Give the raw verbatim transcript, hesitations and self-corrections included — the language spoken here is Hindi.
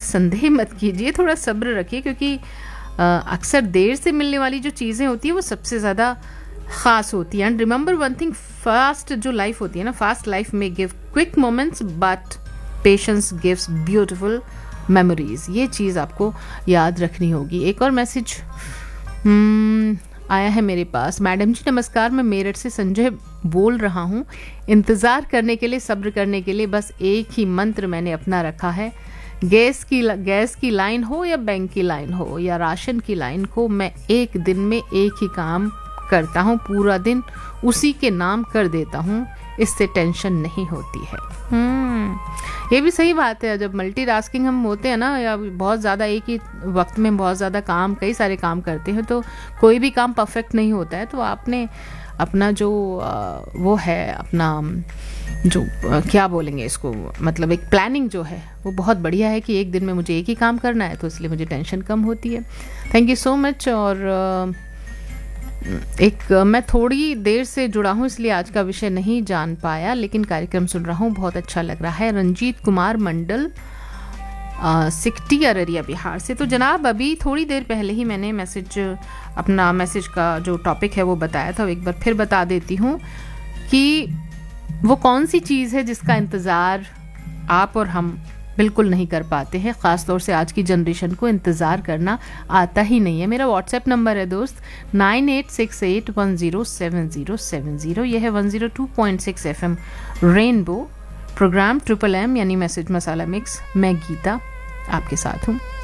संदेह मत कीजिए, थोड़ा सब्र रखिए, क्योंकि अक्सर देर से मिलने वाली जो चीज़ें होती है वो सबसे ज़्यादा ख़ास होती है. And remember one thing, fast जो लाइफ होती है ना, फास्ट लाइफ में give quick moments but patience gives beautiful memories. ये चीज़ आपको याद रखनी होगी. एक और मैसेज hmm, आया है मेरे पास. मैडम जी नमस्कार, मैं मेरठ से संजय बोल रहा हूँ. इंतज़ार करने के लिए, सब्र करने के लिए बस एक ही मंत्र मैंने अपना रखा है. गैस की गैस की लाइन हो या बैंक की लाइन हो या राशन की लाइन हो, मैं एक दिन में एक ही काम करता हूँ, पूरा दिन उसी के नाम कर देता हूँ. इससे टेंशन नहीं होती है. हम्म ये भी सही बात है. जब मल्टीटास्किंग हम होते हैं ना, या बहुत ज़्यादा एक ही वक्त में बहुत ज़्यादा काम, कई सारे काम करते हैं, तो कोई भी काम परफेक्ट नहीं होता है. तो आपने अपना जो वो है, अपना जो क्या बोलेंगे इसको, मतलब एक प्लानिंग जो है वो बहुत बढ़िया है कि एक दिन में मुझे एक ही काम करना है, तो इसलिए मुझे टेंशन कम होती है. Thank you so much. और एक मैं थोड़ी देर से जुड़ा हूँ, इसलिए आज का विषय नहीं जान पाया, लेकिन कार्यक्रम सुन रहा हूँ, बहुत अच्छा लग रहा है. रंजीत कुमार मंडल, सिकटी, अररिया, बिहार से. तो जनाब, अभी थोड़ी देर पहले ही मैंने मैसेज, अपना मैसेज का जो टॉपिक है वो बताया था. एक बार फिर बता देती हूँ कि वो कौन सी चीज़ है जिसका इंतज़ार आप और हम बिल्कुल नहीं कर पाते हैं. ख़ास तौर से आज की जनरेशन को इंतज़ार करना आता ही नहीं है. मेरा व्हाट्सएप नंबर है दोस्त nine eight six eight one zero seven zero seven zero. यह है one zero two point six F M rainbow, programme triple M यानी मैसेज मसाला मिक्स. मैं गीता आपके साथ हूँ.